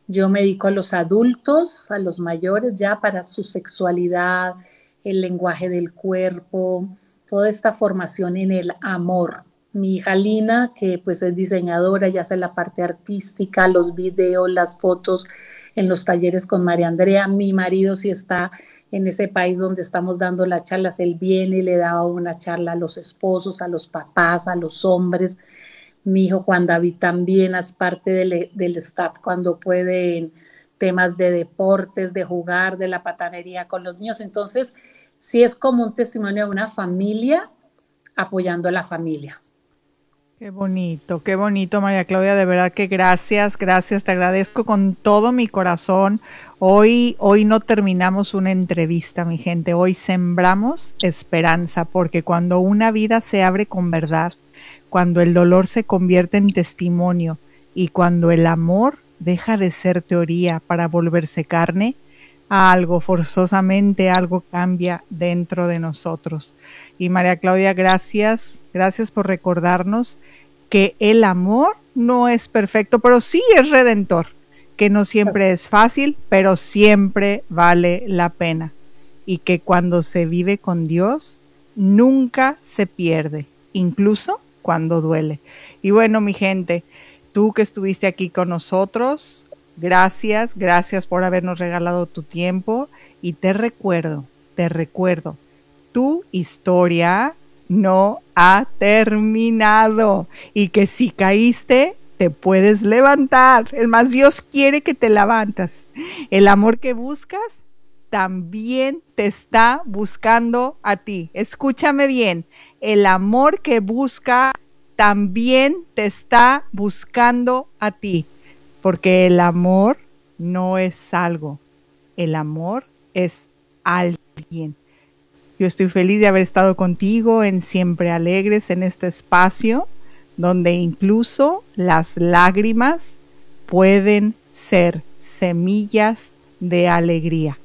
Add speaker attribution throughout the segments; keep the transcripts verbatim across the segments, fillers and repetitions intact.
Speaker 1: Yo me dedico a los adultos, a los mayores, ya para su sexualidad, el lenguaje del cuerpo, toda esta formación en el amor. Mi hija Lina, que pues es diseñadora, ya hace la parte artística, los videos, las fotos en los talleres con María Andrea. Mi marido sí está en ese país donde estamos dando las charlas, él viene y le da una charla a los esposos, a los papás, a los hombres. Mi hijo Juan David también es parte del, del staff cuando puede, temas de deportes, de jugar, de la patanería con los niños. Entonces, sí es como un testimonio de una familia apoyando a la familia.
Speaker 2: Qué bonito, qué bonito, María Claudia, de verdad que gracias, gracias, te agradezco con todo mi corazón. Hoy, hoy no terminamos una entrevista, mi gente, hoy sembramos esperanza, porque cuando una vida se abre con verdad, cuando el dolor se convierte en testimonio y cuando el amor deja de ser teoría para volverse carne, algo forzosamente, algo cambia dentro de nosotros. Y María Claudia, gracias, gracias por recordarnos que el amor no es perfecto, pero sí es redentor, que no siempre es fácil, pero siempre vale la pena. Y que cuando se vive con Dios, nunca se pierde, incluso cuando duele. Y bueno, mi gente, tú que estuviste aquí con nosotros, gracias, gracias por habernos regalado tu tiempo y te recuerdo, te recuerdo, tu historia no ha terminado y que si caíste, te puedes levantar. Es más, Dios quiere que te levantas. El amor que buscas también te está buscando a ti. Escúchame bien, el amor que busca también te está buscando a ti. Porque el amor no es algo, el amor es alguien. Yo estoy feliz de haber estado contigo en Siempre Alegres, en este espacio donde incluso las lágrimas pueden ser semillas de alegría.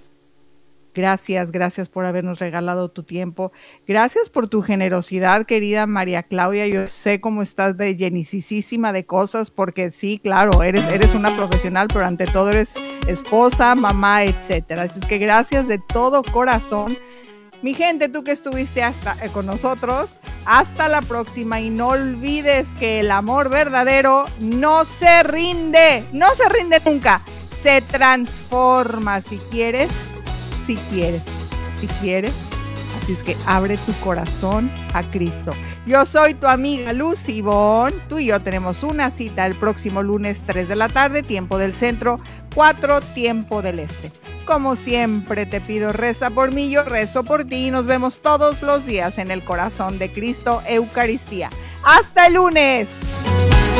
Speaker 2: Gracias, gracias por habernos regalado tu tiempo. Gracias por tu generosidad, querida María Claudia. Yo sé cómo estás de llenicísima de cosas, porque sí, claro, eres, eres una profesional, pero ante todo eres esposa, mamá, etcétera. Así es que gracias de todo corazón. Mi gente, tú que estuviste hasta, eh, con nosotros, hasta la próxima y no olvides que el amor verdadero no se rinde, no se rinde nunca, se transforma si quieres. Si quieres, si quieres. Así es que abre tu corazón a Cristo. Yo soy tu amiga Lucy Bon. Tú y yo tenemos una cita el próximo lunes, tres de la tarde, tiempo del centro, cuatro, tiempo del este. Como siempre te pido, reza por mí, yo rezo por ti y nos vemos todos los días en el corazón de Cristo, Eucaristía. ¡Hasta el lunes!